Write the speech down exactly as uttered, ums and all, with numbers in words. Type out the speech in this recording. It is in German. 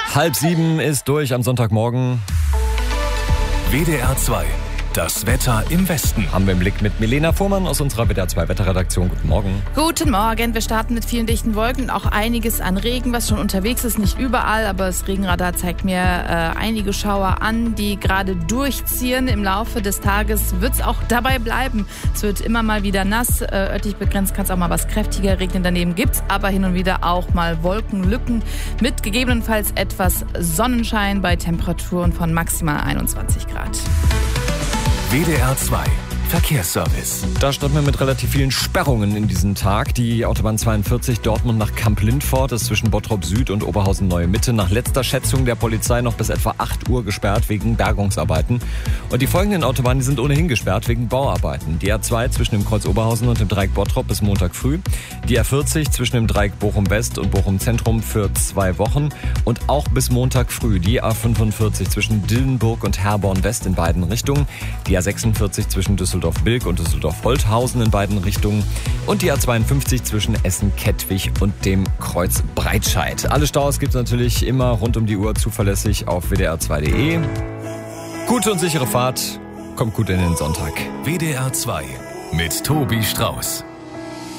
Halb sieben ist durch am Sonntagmorgen. W D R zwei. Das Wetter im Westen. Haben wir im Blick mit Milena Fuhrmann aus unserer W D R zwei Wetterredaktion. Guten Morgen. Guten Morgen. Wir starten mit vielen dichten Wolken und auch einiges an Regen, was schon unterwegs ist. Nicht überall, aber das Regenradar zeigt mir äh, einige Schauer an, die gerade durchziehen. Im Laufe des Tages wird es auch dabei bleiben. Es wird immer mal wieder nass. Äh, örtlich begrenzt kann es auch mal was kräftiger regnen. Daneben gibt es aber hin und wieder auch mal Wolkenlücken mit gegebenenfalls etwas Sonnenschein bei Temperaturen von maximal einundzwanzig Grad. W D R zwei Verkehrsservice. Da starten wir mit relativ vielen Sperrungen in diesem Tag. Die Autobahn zweiundvierzig Dortmund nach Kamp-Lindfort ist zwischen Bottrop Süd und Oberhausen Neue Mitte nach letzter Schätzung der Polizei noch bis etwa acht Uhr gesperrt wegen Bergungsarbeiten. Und die folgenden Autobahnen, die sind ohnehin gesperrt wegen Bauarbeiten. Die A zwei zwischen dem Kreuz Oberhausen und dem Dreieck Bottrop bis Montag früh. Die A vierzig zwischen dem Dreieck Bochum West und Bochum Zentrum für zwei Wochen. Und auch bis Montag früh die A fünfundvierzig zwischen Dillenburg und Herborn West in beiden Richtungen. Die A sechsundvierzig zwischen Düsseldorf-Bilk und Düsseldorf-Holthausen in beiden Richtungen und die A zweiundfünfzig zwischen Essen-Kettwig und dem Kreuz Breitscheid. Alle Staus gibt es natürlich immer rund um die Uhr zuverlässig auf w d r zwei punkt d e. Gute und sichere Fahrt, kommt gut in den Sonntag. W D R zwei mit Tobi Strauß.